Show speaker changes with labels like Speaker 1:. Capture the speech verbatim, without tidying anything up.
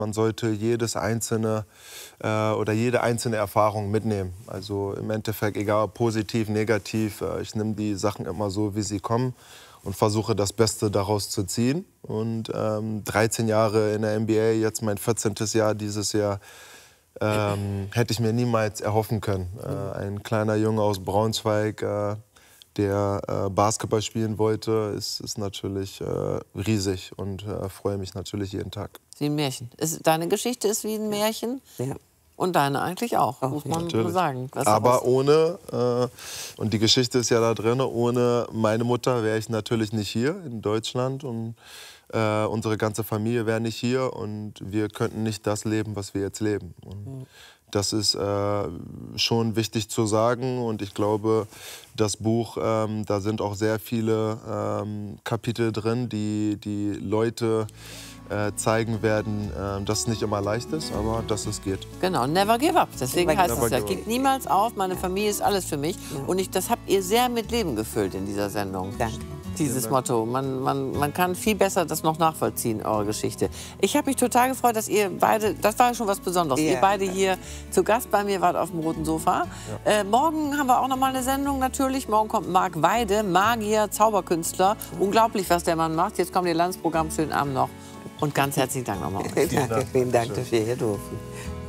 Speaker 1: Man sollte jedes einzelne äh, oder jede einzelne Erfahrung mitnehmen. Also im Endeffekt, egal ob positiv, negativ, äh, ich nehme die Sachen immer so, wie sie kommen und versuche das Beste daraus zu ziehen. Und ähm, dreizehn Jahre in der N B A, jetzt mein vierzehntes Jahr dieses Jahr, ähm, hätte ich mir niemals erhoffen können. Äh, ein kleiner Junge aus Braunschweig, äh, der äh, Basketball spielen wollte, ist, ist natürlich äh, riesig und äh, freue mich natürlich jeden Tag.
Speaker 2: Wie ein Märchen. Ist, deine Geschichte ist wie ein Märchen.
Speaker 3: Ja.
Speaker 2: Und deine eigentlich auch, muss man
Speaker 1: Natürlich.
Speaker 2: sagen. Was
Speaker 1: Aber ohne, äh, und die Geschichte ist ja da drin, ohne meine Mutter wäre ich natürlich nicht hier in Deutschland und äh, unsere ganze Familie wäre nicht hier und wir könnten nicht das leben, was wir jetzt leben. Und mhm. Das ist äh, schon wichtig zu sagen und ich glaube, das Buch, ähm, da sind auch sehr viele ähm, Kapitel drin, die die Leute äh, zeigen werden, äh, dass es nicht immer leicht ist, aber dass es geht.
Speaker 2: Genau, never give up. Deswegen
Speaker 3: Never
Speaker 2: heißt
Speaker 1: give
Speaker 2: es ja,
Speaker 1: up.
Speaker 2: gib niemals auf, meine Familie ist alles für mich.
Speaker 3: Ja.
Speaker 2: Und ich, das habt ihr sehr mit Leben gefüllt in dieser Sendung.
Speaker 3: Danke.
Speaker 2: Dieses Motto. Man, man, man kann viel besser das noch nachvollziehen, eure Geschichte. Ich habe mich total gefreut, dass ihr beide, das war schon was Besonderes,
Speaker 3: Ja.
Speaker 2: ihr beide hier zu Gast bei mir wart auf dem roten Sofa. Ja. Äh, morgen haben wir auch noch mal eine Sendung natürlich. Morgen kommt Marc Weide, Magier, Zauberkünstler. Unglaublich, was der Mann macht. Jetzt kommt ihr Landsprogramm. Schönen Abend noch. Und ganz herzlichen Dank nochmal.
Speaker 3: Danke, vielen Dank, dass wir hier durften.